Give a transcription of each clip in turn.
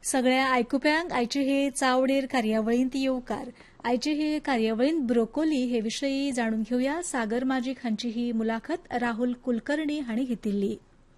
सगळ्या आयकुप्यांक आयचे हे चावडेर कार्यावळींत येवकार. आयचे हे कार्यावळींत ब्रोकोली हे विशयी जाणून घेवया. सागर माजीक हांची ही मुलाखत राहुल कुलकर्णी हांणी घेतिल्ली.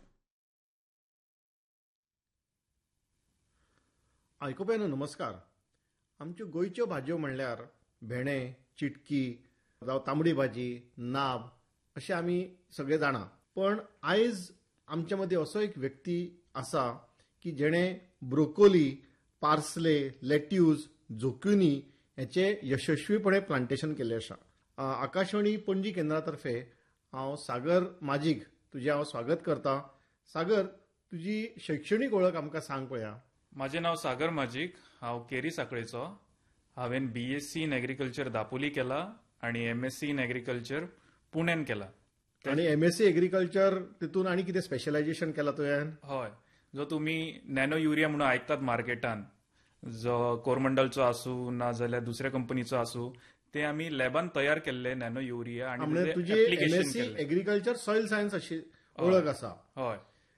आयकुप्यांनो नमस्कार. आमच्यो गोंयच्यो भाजयो म्हणल्यार भेणे, चिटकी जावं तांबडी भाजी, नाब अशें आमी सगळे जाणा. पण आयज आमचे मदीं असो एक व्यक्ती आसा की जेणे ब्रोकोली, पार्सले, लेट्यूस, झुकिनी हेचे यशस्वीपणे प्लांटेशन केल्लें आसा. आकाशवाणी पणजी केंद्रातर्फे हांव सागर माजीक तुजें हांव स्वागत करतां. सागर, तुजी शैक्षणीक वळख आमकां सांग पळया. माझे नाव सागर माजीक. हांव केरी साखळेचो. हांवें BSc इन एग्रीकल्चर दापोली केला आणि MSc इन एग्रीकल्चर पुण्यान केला. आणि MSc एग्रीकल्चर तितून आनी कितें स्पेशलायझेशन केलां तुवें? हय, जो तुम्ही नॅनो युरिया म्हणून आयकतात मार्केटान, जो कोरमंडलचो आसूं ना जाल्यार दुसऱ्या कंपनीचो आसूं, ते आमी लॅबान तयार केल्ले नॅनो युरिया आणि तुजी MSc एग्रीकल्चर सॉयल सायन्स अशी वळख आसा. हय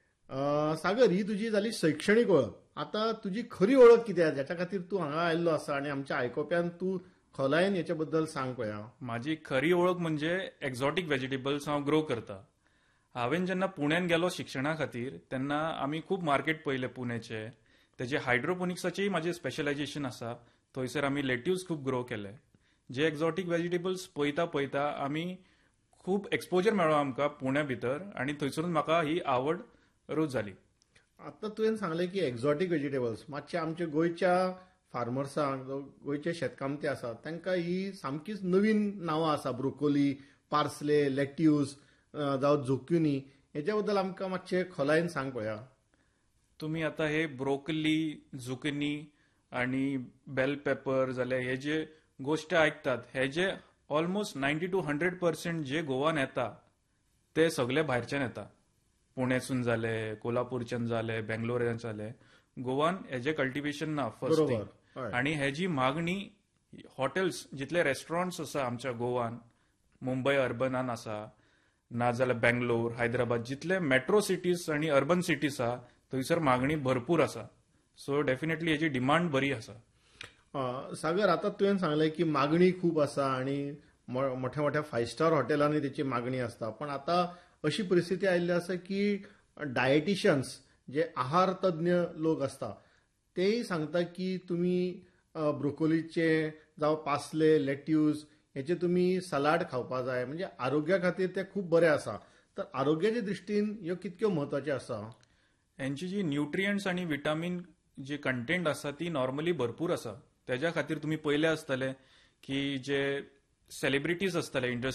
सागर, ही तुजी जाली शैक्षणीक वळख. आता तुजी खरी वळख कितें, ज्याच्या खातीर तूं हांगा आयिल्लो आसा आणि आमच्या आयकोप्यान तूं खोलायेन हेच्या बद्दल सांग पळया. माझी खरी ओळख म्हणजे एक्झॉटिक व्हेजिटेबल्स हांव ग्रो करता. हांवें जेन्ना पुण्यान गेलो शिक्षणा खातीर तेन्ना आमी खूब मार्केट पयले पुणेचे. तेजे हायड्रोपोनिक्साचेय माझे स्पेशलायझेशन आसा. थंयसर आमी लेट्यूस खूब ग्रो केले. जे एक्झॉटिक व्हेजिटेबल्स पळयता पळयता आमी खूब एक्सपोजर मेळ्ळो आमकां पुण्या भितर आणि थंयसरून म्हाका ही आवड रूच जाली. आता तुवें सांगलें की एक्झॉटिक व्हेजिटेबल्स, मातशे आमच्या गोंयच्या फार्मर्सांक, गोंयचे शेतकामते आसात तांकां ही सामकीच नवीन नांवां आसा. ब्रोकोली, पार्सले, लेट्यूस जावं झुकिनी, हेच्या बद्दल आमकां मातशें खोलायेन सांग पळया. तुम्ही आता हे ब्रोकली, झुकिनी आणि बेल पेपर जाल्यार हे जे गोष्ट आयकतात, हे जे ऑलमोस्ट 90 to 100% जे गोवान येता ते सगळे भायरच्यान येता. पुणेसून जाले, कोल्हापूरच्यान जाले, बेंगलोरान जाले. गोवान हेजे कल्टिवेशन ना फर्स्ट थिंग. आणि हेजी मागणी हॉटेल्स, जितले रेस्टॉरंट्स आसा आमच्या गोवान, मुंबय अर्बनान आसा ना जाल्यार बेंगलोर, हैदराबाद, जितले मेट्रो सिटीज आणि अर्बन सिटीज आसा थंयसर मागणी भरपूर आसा. सो डेफिनेटली हेची डिमांड बरी आसा. सागर, आता तुवें सांगलें की मागणी खूब आसा आणि मोठ्या मोठ्या 5 स्टार हॉटेलांनी त्याची मागणी असता. पण आता अशी परिस्थिती आयिल्ली आसा की डायटिशियन्स, जे आहार तज्ञ लोक असतात, तेही सांगता की तुम्ही ब्रोकोलीचे जावं पार्सले, लेट्यूस हेचे तुम्ही सलाड खावपा जाय, म्हणजे आरोग्या खातीर ते खूब बरें आसा. तर आरोग्याच्या दृश्टीन ह्यो कितक्यो म्हत्वाच्यो आसा? यांची जी न्यूट्रियंट्स आणि विटामीन जी कंटेंट आसा ती नॉर्मली भरपूर आसा. त्याच्या खातीर तुम्ही पहिले आसतले की जे सेलिब्रिटीज आसतले